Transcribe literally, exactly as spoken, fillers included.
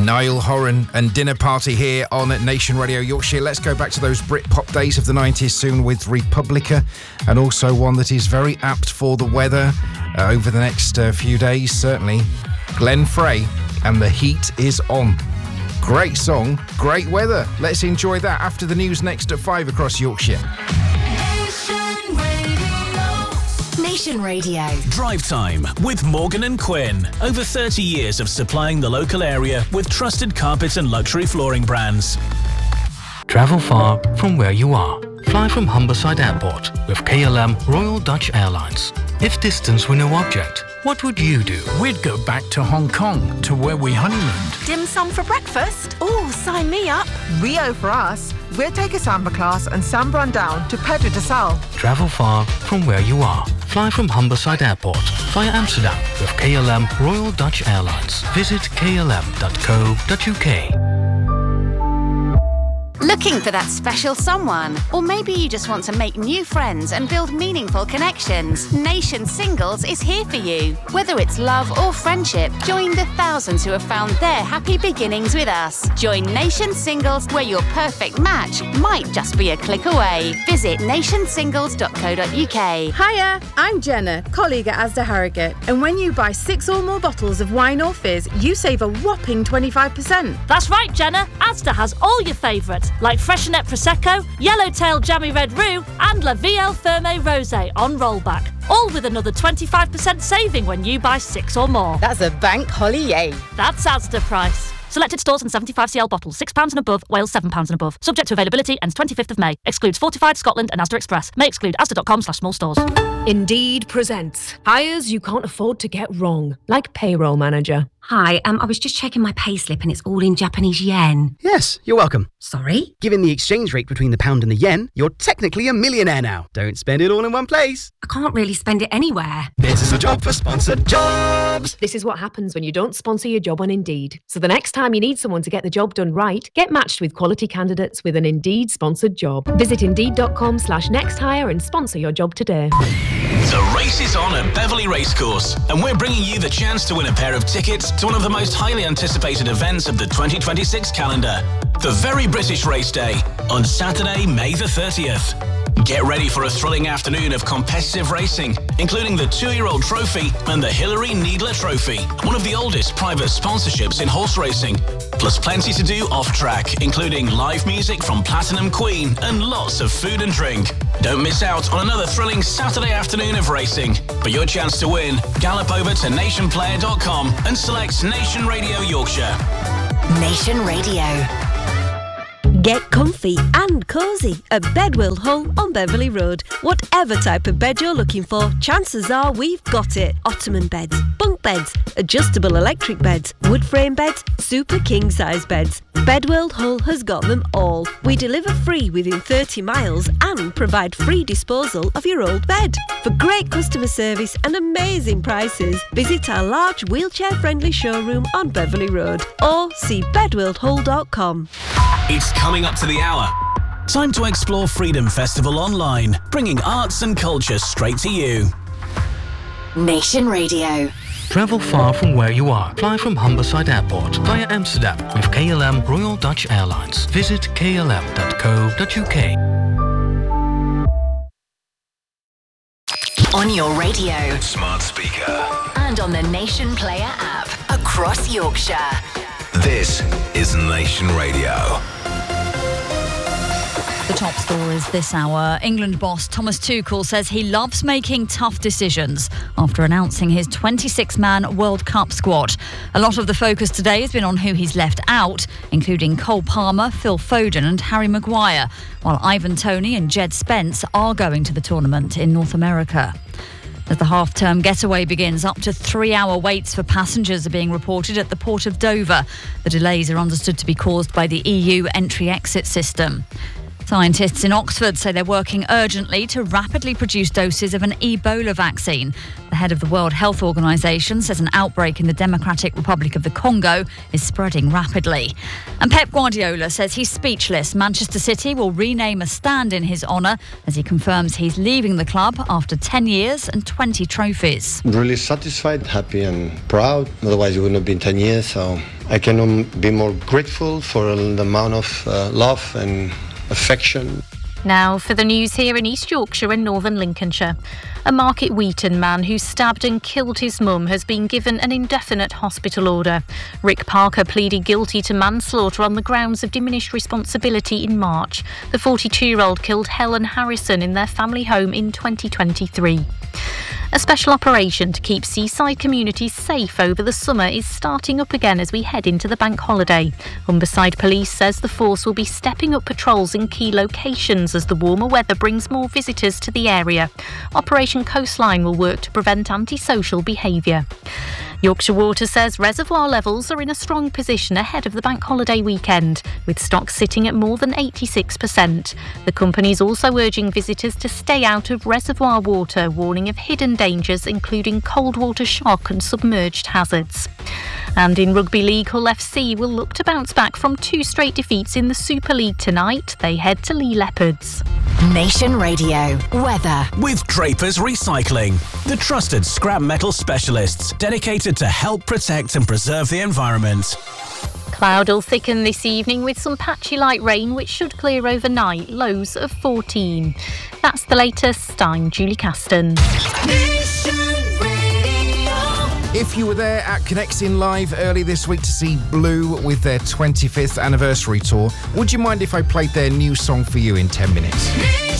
Niall Horan and Dinner Party here on Nation Radio Yorkshire. Let's go back to those Britpop days of the nineties soon with Republica, and also one that is very apt for the weather uh, over the next uh, few days, certainly. Glenn Frey and The Heat Is On. Great song, great weather. Let's enjoy that after the news next at five across Yorkshire. Nation Radio. Drive Time with Morgan and Quinn. Over thirty years of supplying the local area with trusted carpet and luxury flooring brands. Travel far from where you are. Fly from Humberside Airport with K L M Royal Dutch Airlines. If distance were no object, what would you do? We'd go back to Hong Kong, to where we honeymooned. Dim sum for breakfast? Oh, sign me up. Rio for us. We'll take a samba class and samba run down to Pedro de Sal. Travel far from where you are. Fly from Humberside Airport via Amsterdam with K L M Royal Dutch Airlines. Visit k l m dot co dot u k. Looking for that special someone? Or maybe you just want to make new friends and build meaningful connections? Nation Singles is here for you. Whether it's love or friendship, join the thousands who have found their happy beginnings with us. Join Nation Singles, where your perfect match might just be a click away. Visit nation singles dot co dot u k. Hiya, I'm Jenna, colleague at Asda Harrogate. And when you buy six or more bottles of wine or fizz, you save a whopping twenty-five percent. That's right, Jenna. Asda has all your favourites, like Freshenet Prosecco, Yellowtail Jammy Red Roux and La Vie El Ferme Rosé on rollback. All with another twenty-five percent saving when you buy six or more. That's a bank holiday. That's Asda price. Selected stores and seventy-five c l bottles, six pounds and above, Wales seven pounds and above. Subject to availability, ends twenty-fifth of May. Excludes Fortified, Scotland and Asda Express. May exclude asda.com slash small stores. Indeed presents hires you can't afford to get wrong, like payroll manager. Hi, um, I was just checking my payslip and it's all in Japanese yen. Yes, you're welcome. Sorry? Given the exchange rate between the pound and the yen, you're technically a millionaire now. Don't spend it all in one place. I can't really spend it anywhere. This is a job for sponsored jobs. This is what happens when you don't sponsor your job on Indeed. So the next time you need someone to get the job done right, get matched with quality candidates with an Indeed sponsored job. Visit indeed.com slash next hire and sponsor your job today. The race is on at Beverley Racecourse, and we're bringing you the chance to win a pair of tickets to one of the most highly anticipated events of the twenty twenty-six calendar, the Very British Race Day, on Saturday, May the thirtieth. Get ready for a thrilling afternoon of competitive racing, including the two-year-old trophy and the Hilary Needler Trophy, one of the oldest private sponsorships in horse racing. Plus plenty to do off-track, including live music from Platinum Queen and lots of food and drink. Don't miss out on another thrilling Saturday afternoon of racing. For your chance to win, gallop over to nation player dot com and select Nation Radio Yorkshire. Nation Radio. Get comfy and cosy at Bedworld Hull on Beverley Road. Whatever type of bed you're looking for, chances are we've got it. Ottoman beds, bunk beds, adjustable electric beds, wood frame beds, super king size beds. Bedworld Hull has got them all. We deliver free within thirty miles and provide free disposal of your old bed. For great customer service and amazing prices, visit our large wheelchair-friendly showroom on Beverley Road or see bedworld hull dot com. It's coming up to the hour. Time to explore Freedom Festival online, bringing arts and culture straight to you. Nation Radio. Travel far from where you are. Fly from Humberside Airport via Amsterdam with K L M Royal Dutch Airlines. Visit k l m dot co dot u k. On your radio, smart speaker, and on the Nation Player app across Yorkshire. This is Nation Radio. The top stories this hour. England boss Thomas Tuchel says he loves making tough decisions after announcing his twenty-six man World Cup squad. A lot of the focus today has been on who he's left out, including Cole Palmer, Phil Foden and Harry Maguire, while Ivan Toney and Jed Spence are going to the tournament in North America. As the half-term getaway begins, up to three-hour waits for passengers are being reported at the port of Dover. The delays are understood to be caused by the E U entry-exit system. Scientists in Oxford say they're working urgently to rapidly produce doses of an Ebola vaccine. The head of the World Health Organization says an outbreak in the Democratic Republic of the Congo is spreading rapidly. And Pep Guardiola says he's speechless. Manchester City will rename a stand in his honour as he confirms he's leaving the club after ten years and twenty trophies. Really satisfied, happy and proud. Otherwise it wouldn't have been ten years, so I cannot be more grateful for the amount of uh, love and affection. Now for the news here in East Yorkshire and Northern Lincolnshire. A Market Wheaton man who stabbed and killed his mum has been given an indefinite hospital order. Rick Parker pleaded guilty to manslaughter on the grounds of diminished responsibility in March. The forty-two-year-old killed Helen Harrison in their family home in twenty twenty-three. A special operation to keep seaside communities safe over the summer is starting up again as we head into the bank holiday. Humberside Police says the force will be stepping up patrols in key locations as the warmer weather brings more visitors to the area. Operation Coastline will work to prevent antisocial behaviour. Yorkshire Water says reservoir levels are in a strong position ahead of the bank holiday weekend, with stocks sitting at more than eighty-six percent. The company is also urging visitors to stay out of reservoir water, warning of hidden dangers including cold water shock and submerged hazards. And in Rugby League, Hull F C will look to bounce back from two straight defeats in the Super League tonight. They head to Lee Leopards. Nation Radio weather. With Drapers Recycling, the trusted scrap metal specialists dedicated to help protect and preserve the environment. Cloud will thicken this evening with some patchy light rain, which should clear overnight, lows of fourteen. That's the latest. I'm Julie Caston. If you were there at Connecting Live early this week to see Blue with their twenty-fifth anniversary tour, would you mind if I played their new song for you in ten minutes?